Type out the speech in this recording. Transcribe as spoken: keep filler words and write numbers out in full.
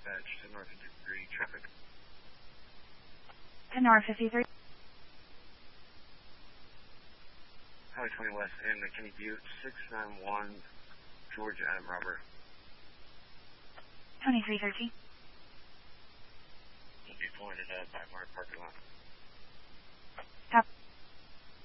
dispatch to North fifty-three traffic. To North fifty-three. Highway twenty West in McKinney Butte, six nine one, George Adam Robert. twenty-three thirteen. Will be pulling into Backmark parking lot.